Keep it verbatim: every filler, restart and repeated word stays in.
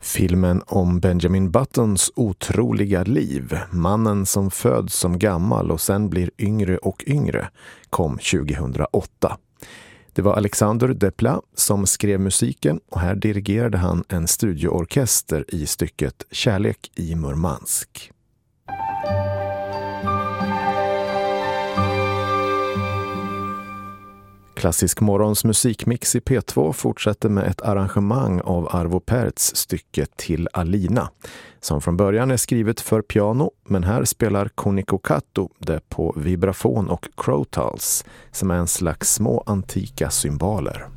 Filmen om Benjamin Buttons otroliga liv, mannen som föds som gammal och sen blir yngre och yngre, kom tjugohundraåtta. Det var Alexander Desplat som skrev musiken och här dirigerade han en studioorkester i stycket Kärlek i Murmansk. Klassisk morgons musikmix i P två fortsätter med ett arrangemang av Arvo Pärts stycke Till Alina, som från början är skrivet för piano, men här spelar Kuniko Kato det på vibrafon och crotals, som är en slags små antika cymbaler.